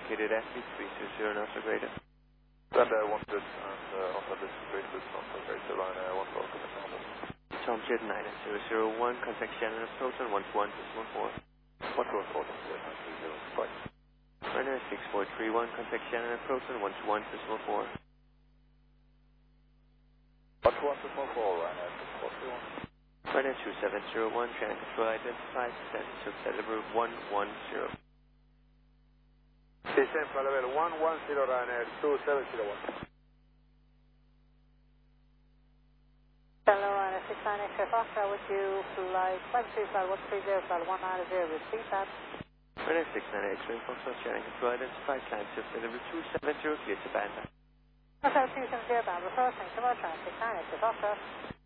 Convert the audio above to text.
located at 320 knots or greater. Thunder 100 and Alpha this 3 knots or greater, Ryanair 14, contact London. Tom Jet 9001, contact Shannon approach on 11.4. 11.4, yeah, 930, right. Ryanair 6431, contact Shannon approach on 11.4. 11.4, Ryanair 6431. Ryanair 2701, Shannon control identified, status to caliber 110. System for level 110, Ryanair 2701. Hello, Ryanair 69X Foxtrot with you, flight 535 130, 190, repeat that. Ryanair 69X Foxtrot, Shannon control identified, climb to caliber 270, clear to Bandai. Hotel 270, bound, resourcing, commercial, 69X Foxtrot.